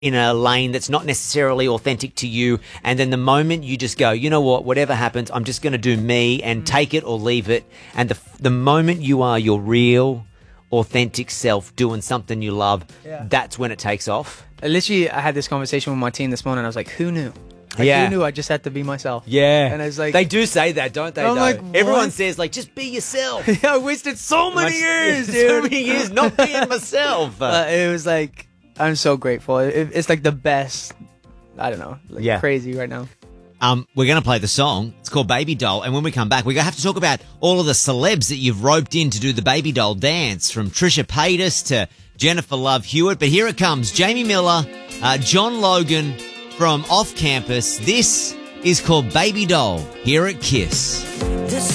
in a lane that's not necessarily authentic to you. And then the moment you just go, you know what, whatever happens, I'm just going to do me and take it or leave it. And the moment you are your real, authentic self doing something you love, that's when it takes off. Literally, I had this conversation with my team this morning. I was like, who knew? Who knew I just had to be myself? Yeah. And I was like... They do say that, don't they, I'm though? like, what? Everyone says, like, just be yourself. I wasted so many years, dude. So many years not being myself. It was like... I'm so grateful. It's like the best. I don't know. Like crazy right now. We're going to play the song. It's called Baby Doll. And when we come back, we're going to have to talk about all of the celebs that you've roped in to do the Baby Doll dance, from Trisha Paytas to Jennifer Love Hewitt. But here it comes. Jamie Miller, John Logan from Off Campus. This is called Baby Doll here at KISS.